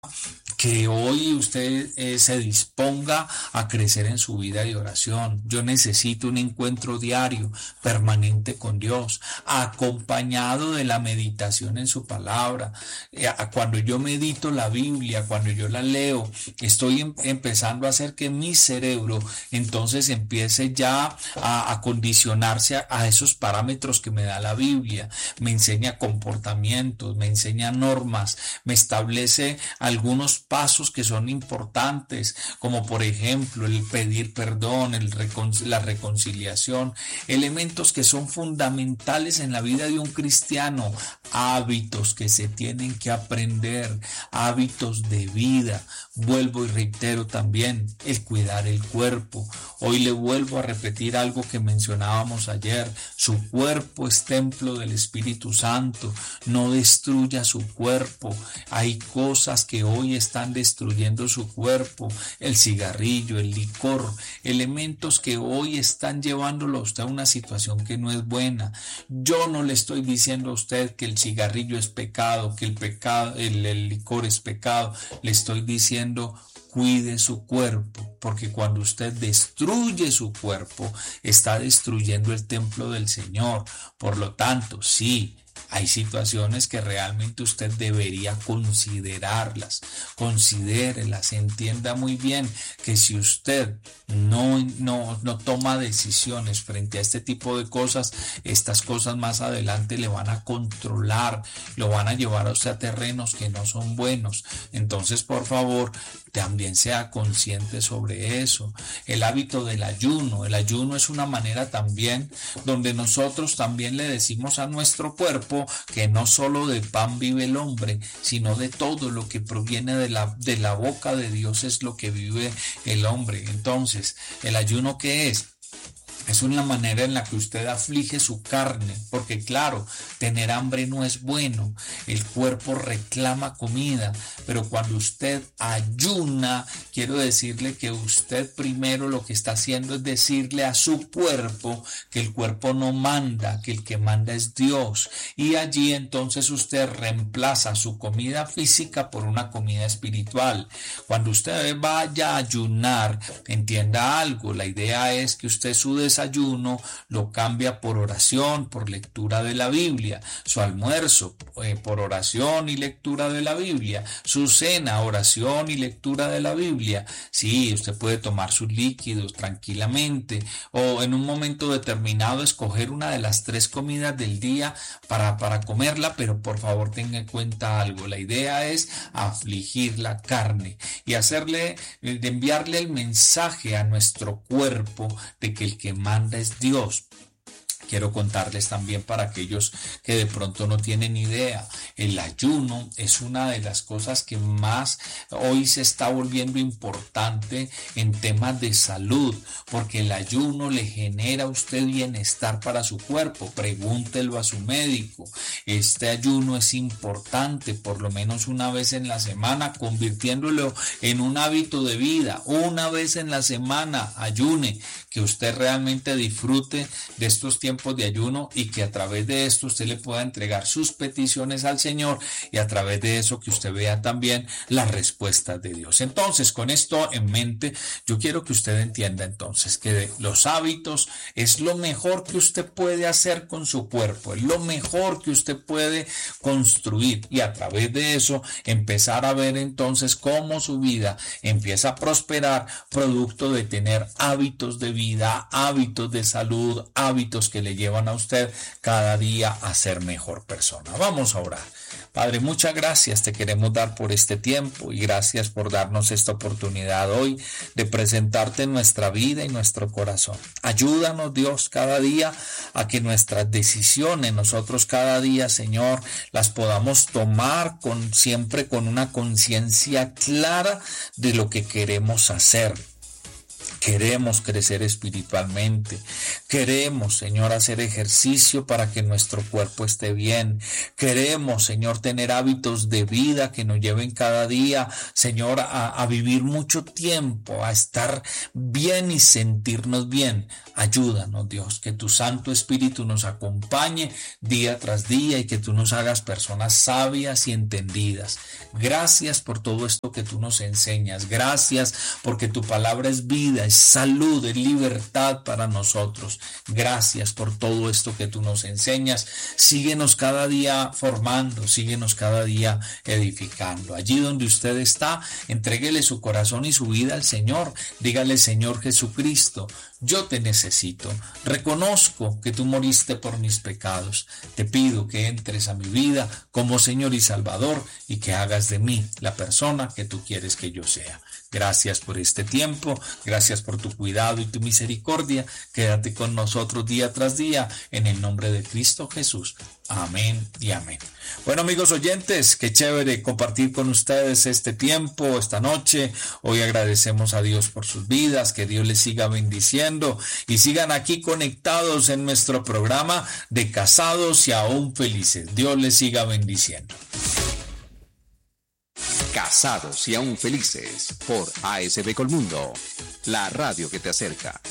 que hoy usted se disponga a crecer en su vida de oración. Yo necesito un encuentro diario, permanente con Dios, acompañado de la meditación en su palabra. Cuando yo medito la Biblia, cuando yo la leo, estoy empezando a hacer que mi cerebro entonces empiece ya a condicionarse a esos parámetros que me da la Biblia. Me enseña comportamientos, me enseña normas, me establece algunos pasos que son importantes, como por ejemplo el pedir perdón, la reconciliación, elementos que son fundamentales en la vida de un cristiano, hábitos que se tienen que aprender, hábitos de vida. Vuelvo y reitero también el cuidar el cuerpo. Hoy le vuelvo a repetir algo que mencionábamos ayer: su cuerpo es templo del Espíritu Santo, no destruya su cuerpo. Hay cosas que hoy están destruyendo su cuerpo: el cigarrillo, el licor, elementos que hoy están llevándolo a usted a una situación que no es buena. Yo no le estoy diciendo a usted que el cigarrillo es pecado, que el licor es pecado. Le estoy diciendo: cuide su cuerpo, porque cuando usted destruye su cuerpo, está destruyendo el templo del Señor. Por lo tanto, sí, hay situaciones que realmente usted debería considerarlas, considérelas, entienda muy bien que si usted no toma decisiones frente a este tipo de cosas, estas cosas más adelante le van a controlar, lo van a llevar a usted a terrenos que no son buenos. Entonces, por favor, también sea consciente sobre eso. El hábito del ayuno. El ayuno es una manera también donde nosotros también le decimos a nuestro cuerpo que no solo de pan vive el hombre, sino de todo lo que proviene de la boca de Dios es lo que vive el hombre. Entonces, ¿el ayuno qué es? Es una manera en la que usted aflige su carne, porque claro, tener hambre no es bueno, el cuerpo reclama comida, pero cuando usted ayuna, quiero decirle que usted primero lo que está haciendo es decirle a su cuerpo que el cuerpo no manda, que el que manda es Dios, y allí entonces usted reemplaza su comida física por una comida espiritual. Cuando usted vaya a ayunar, entienda algo: la idea es que usted su desayuno lo cambia por oración, por lectura de la Biblia; su almuerzo por oración y lectura de la Biblia; su cena, oración y lectura de la Biblia. Sí, usted puede tomar sus líquidos tranquilamente, o en un momento determinado escoger una de las 3 comidas del día para comerla, pero por favor tenga en cuenta algo: la idea es afligir la carne y de enviarle el mensaje a nuestro cuerpo de que el que manda es Dios. Quiero contarles también, para aquellos que de pronto no tienen idea, el ayuno es una de las cosas que más hoy se está volviendo importante en temas de salud, porque el ayuno le genera a usted bienestar para su cuerpo. Pregúntelo a su médico. Este ayuno es importante, por lo menos una vez en la semana, convirtiéndolo en un hábito de vida. Una vez en la semana ayune, que usted realmente disfrute de estos tiempos de ayuno y que a través de esto usted le pueda entregar sus peticiones al Señor, y a través de eso que usted vea también las respuestas de Dios. Entonces, con esto en mente, yo quiero que usted entienda entonces que los hábitos es lo mejor que usted puede hacer con su cuerpo, es lo mejor que usted puede construir, y a través de eso empezar a ver entonces cómo su vida empieza a prosperar, producto de tener hábitos de vida, hábitos de salud, hábitos que le llevan a usted cada día a ser mejor persona. Vamos a orar. Padre, muchas gracias te queremos dar por este tiempo, y gracias por darnos esta oportunidad hoy de presentarte nuestra vida y nuestro corazón. Ayúdanos, Dios, cada día a que nuestras decisiones, nosotros cada día, Señor, las podamos tomar siempre con una conciencia clara de lo que queremos hacer. Queremos crecer espiritualmente. Queremos, Señor, hacer ejercicio para que nuestro cuerpo esté bien. Queremos, Señor, tener hábitos de vida que nos lleven cada día, Señor, a vivir mucho tiempo, a estar bien y sentirnos bien. Ayúdanos, Dios, que tu Santo Espíritu nos acompañe día tras día y que tú nos hagas personas sabias y entendidas. Gracias por todo esto que tú nos enseñas. Gracias porque tu palabra es vida, es salud, es libertad para nosotros. Gracias por todo esto que tú nos enseñas. Síguenos cada día formando, síguenos cada día edificando. Allí donde usted está, entréguele su corazón y su vida al Señor. Dígale: Señor Jesucristo, yo te necesito. Reconozco que tú moriste por mis pecados. Te pido que entres a mi vida como Señor y Salvador y que hagas de mí la persona que tú quieres que yo sea. Gracias por este tiempo, gracias por tu cuidado y tu misericordia. Quédate con nosotros día tras día, en el nombre de Cristo Jesús. Amén y amén. Bueno, amigos oyentes, qué chévere compartir con ustedes este tiempo, esta noche. Hoy agradecemos a Dios por sus vidas, que Dios les siga bendiciendo y sigan aquí conectados en nuestro programa de Casados y Aún Felices. Dios les siga bendiciendo. Casados y Aún Felices por ASB Colmundo, la radio que te acerca.